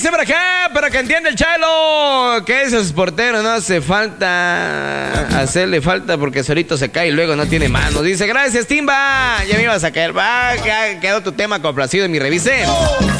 Dice por acá, pero que entiende el Chalo, que esos porteros no hace falta hacerle falta porque solito se cae y luego no tiene manos. Dice, gracias, Timba. Ya me ibas a caer. Va, ya quedó tu tema complacido en mi revise.